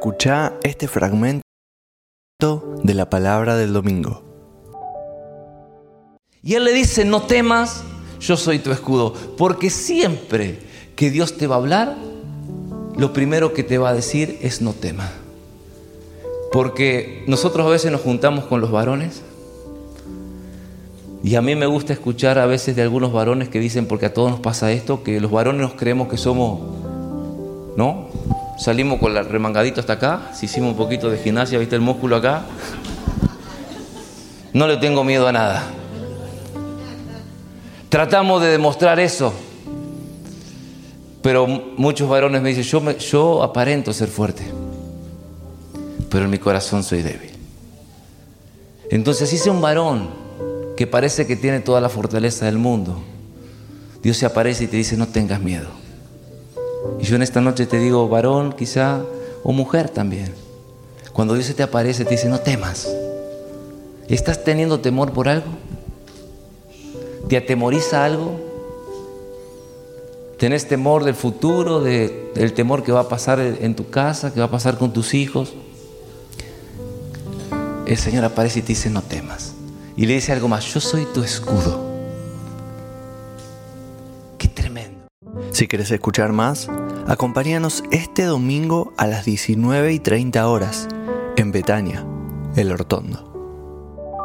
Escuchá este fragmento de la palabra del domingo. Y él le dice: no temas, yo soy tu escudo. Porque siempre que Dios te va a hablar, lo primero que te va a decir es no temas. Porque nosotros a veces nos juntamos con los varones, y a mí me gusta escuchar a veces de algunos varones que dicen, porque a todos nos pasa esto, que los varones nos creemos que somos, ¿no? Salimos con el remangadito hasta acá, si hicimos un poquito de gimnasia, ¿viste el músculo acá? No le tengo miedo a nada. Tratamos de demostrar eso, pero muchos varones me dicen: yo aparento ser fuerte, pero en mi corazón soy débil. Entonces, si es un varón que parece que tiene toda la fortaleza del mundo, Dios se aparece y te dice: no tengas miedo. Y yo en esta noche te digo, varón quizá, o mujer también, cuando Dios se te aparece, te dice: no temas. ¿Estás teniendo temor por algo? ¿Te atemoriza algo? ¿Tenés temor del futuro, del temor que va a pasar en tu casa, que va a pasar con tus hijos? El Señor aparece y te dice: no temas. Y le dice algo más: yo soy tu escudo. ¡Qué tremendo! Si querés escuchar más, acompáñanos este domingo a las 19:30 horas en Betania, El Hortondo.